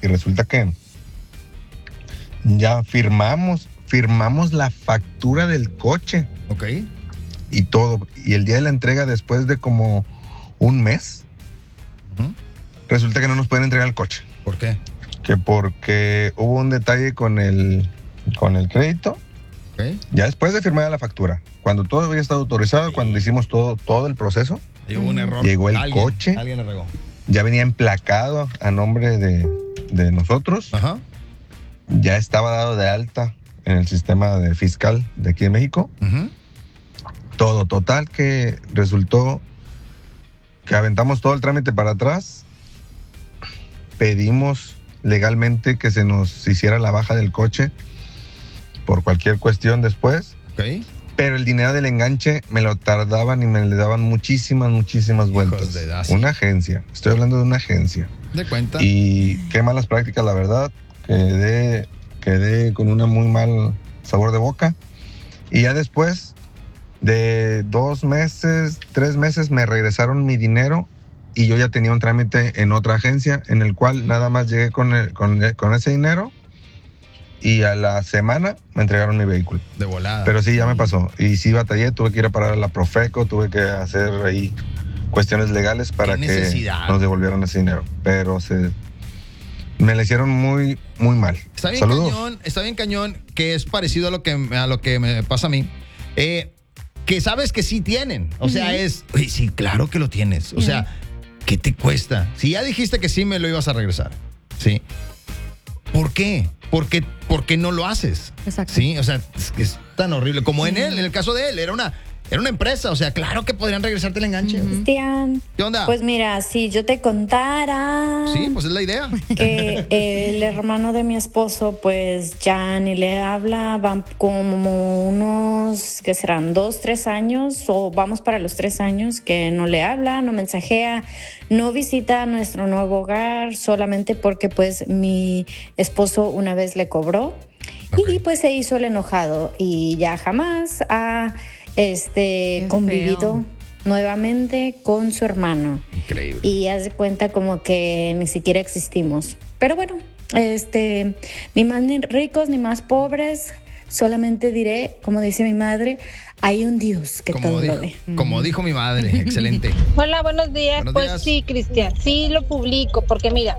y resulta que ya firmamos la factura del coche. Ok. Y todo. Y el día de la entrega, después de como un mes, resulta que no nos pueden entregar el coche. ¿Por qué? Que porque hubo un detalle con el crédito. Okay. Ya después de firmar la factura, cuando todo había estado autorizado, cuando hicimos todo el proceso, Hubo un error. llegó el coche. Alguien le regó. Ya venía emplacado a nombre de nosotros. Ajá. Ya estaba dado de alta en el sistema fiscal de aquí en México. Uh-huh. Todo total que resultó que aventamos todo el trámite para atrás. Pedimos legalmente que se nos hiciera la baja del coche por cualquier cuestión después. Ok. Pero el dinero del enganche me lo tardaban y me le daban muchísimas vueltas. Una agencia. Estoy hablando de una agencia. De cuenta. Y qué malas prácticas, la verdad. Quedé con un muy mal sabor de boca. Y ya después de 2 meses, 3 meses, me regresaron mi dinero y yo ya tenía un trámite en otra agencia en el cual nada más llegué con ese dinero y a la semana me entregaron mi vehículo. De volada. Pero sí, ya me pasó. Y sí batallé, tuve que ir a parar a la Profeco, tuve que hacer ahí cuestiones legales para que nos devolvieran ese dinero. Pero me le hicieron muy, muy mal. Está bien Saludos. cañón, está bien cañón, que es parecido a lo que me pasa a mí. Que sabes que sí tienen. O sea, oye, sí, claro que lo tienes. O sea, ¿qué te cuesta? Si ya dijiste que sí me lo ibas a regresar. ¿Sí? ¿Por qué? ¿Por qué no lo haces? Exacto. Sí, o sea, es tan horrible. Como en el caso de él, era una empresa, o sea, claro que podrían regresarte el enganche. Cristian, ¿Qué onda? pues mira, si yo te contara Sí, pues es la idea. que el hermano de mi esposo pues ya ni le habla, van como unos, ¿qué serán? 2, 3 años o vamos para los 3 años que no le habla, no mensajea, no visita nuestro nuevo hogar solamente porque pues mi esposo una vez le cobró y pues se hizo el enojado y ya jamás ha convivido feo. nuevamente con su hermano. Increíble. Y haz de cuenta como que ni siquiera existimos. Pero bueno, ni más ni ricos ni más pobres, solamente diré, como dice mi madre, hay un Dios que todo lo ve. Como dijo mi madre, excelente. Hola, buenos días. Buenos Pues días. sí, Cristian, sí lo publico, porque mira,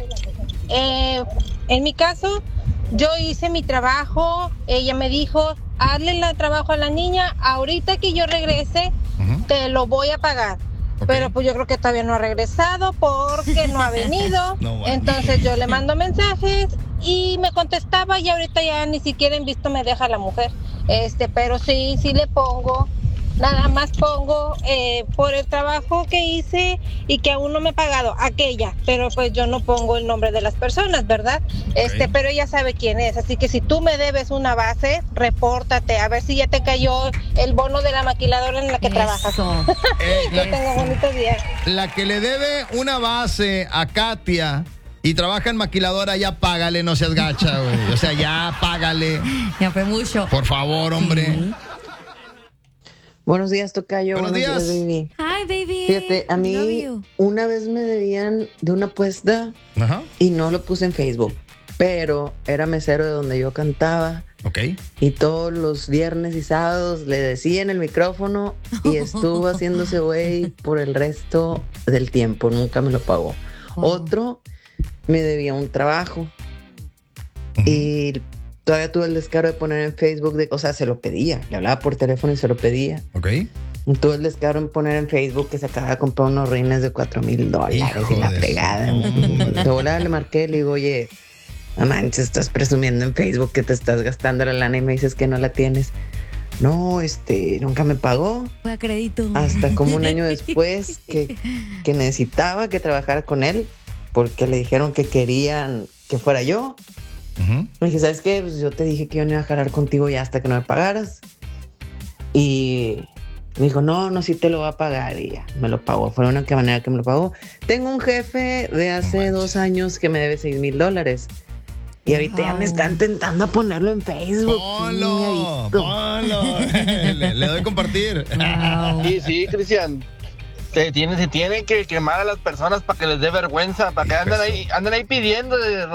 en mi caso, yo hice mi trabajo, ella me dijo, hazle el trabajo a la niña, ahorita que yo regrese, te lo voy a pagar. Ok. Pero pues yo creo que todavía no ha regresado porque no ha venido. No, bueno. Entonces yo le mando mensajes y me contestaba y ahorita ya ni siquiera en visto me deja la mujer. Pero sí le pongo, nada más pongo por el trabajo que hice y que aún no me he pagado, aquella, pero pues yo no pongo el nombre de las personas, ¿verdad? Pero ella sabe quién es, así que si tú me debes una base, repórtate, a ver si ya te cayó el bono de la maquiladora en la que trabajas. Que tenga bonito día. La que le debe una base a Katia y trabaja en maquiladora, ya págale, no seas gacha, güey. O sea, ya págale. Ya fue mucho. Por favor, hombre. Buenos días, tocayo. Buenos días. Baby. Hi, baby. Fíjate, a Love mí you. una vez me debían de una apuesta Ajá. y no lo puse en Facebook, pero era mesero de donde yo cantaba Ok. y todos los viernes y sábados le decía en el micrófono y estuvo haciéndose güey por el resto del tiempo, nunca me lo pagó. Otro me debía un trabajo y todavía tuve el descaro de poner en Facebook, o sea, se lo pedía, le hablaba por teléfono y se lo pedía. Ok. Tuve el descaro en poner en Facebook que se acaba de comprar unos rines de $4,000 Hijo y la de fregada. su- De volada le marqué, le digo, oye, no manches, estás presumiendo en Facebook que te estás gastando la lana y me dices que no la tienes. No, nunca me pagó. Fue a crédito. Hasta como un año después que necesitaba que trabajara con él porque le dijeron que querían que fuera yo. Ujú. Me dije, ¿sabes qué? Pues yo te dije que yo no iba a jalar contigo ya hasta que no me pagaras. Y me dijo, no, sí te lo va a pagar. Y ya, me lo pagó. Fue de una manera que me lo pagó. Tengo un jefe de hace 2 años que me debe $6,000. Y ahorita ya me están intentando a ponerlo en Facebook. Ponlo. Le doy compartir. Wow. Sí, Cristian. Se tiene que quemar a las personas para que les dé vergüenza, para que anden ahí pidiendo